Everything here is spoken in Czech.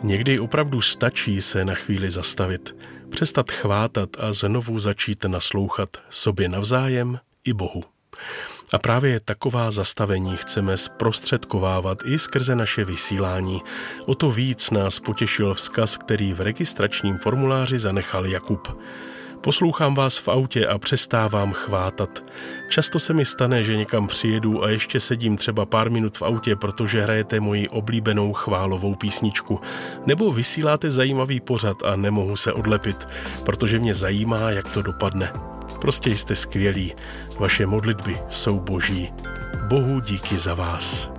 Někdy opravdu stačí se na chvíli zastavit, přestat chvátat a znovu začít naslouchat sobě navzájem i Bohu. A právě taková zastavení chceme zprostředkovávat i skrze naše vysílání. O to víc nás potěšil vzkaz, který v registračním formuláři zanechal Jakub. Poslouchám vás v autě a přestávám chvátat. Často se mi stane, že někam přijedu a ještě sedím třeba pár minut v autě, protože hrajete moji oblíbenou chválovou písničku. Nebo vysíláte zajímavý pořad a nemohu se odlepit, protože mě zajímá, jak to dopadne. Prostě jste skvělí. Vaše modlitby jsou boží. Bohu díky za vás.